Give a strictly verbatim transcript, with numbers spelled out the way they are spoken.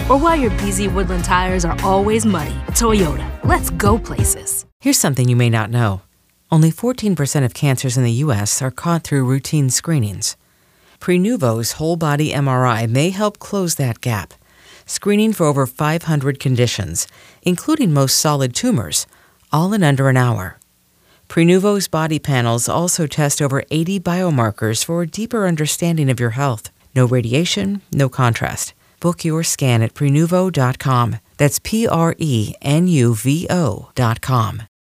Or why your B Z Woodland tires are always muddy. Toyota, let's go places. Here's something you may not know. Only fourteen percent of cancers in the U S are caught through routine screenings. Prenuvo's whole-body M R I may help close that gap, screening for over five hundred conditions, including most solid tumors, all in under an hour. Prenuvo's body panels also test over eighty biomarkers for a deeper understanding of your health. No radiation, no contrast. Book your scan at Prenuvo dot com. That's P R E N U V O dot com.